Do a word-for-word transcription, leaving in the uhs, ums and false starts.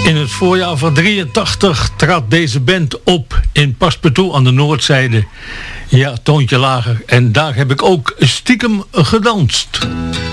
In het voorjaar van drieëntachtig trad deze band op in Paspartout aan de noordzijde. Ja, toontje lager. En daar heb ik ook stiekem gedanst.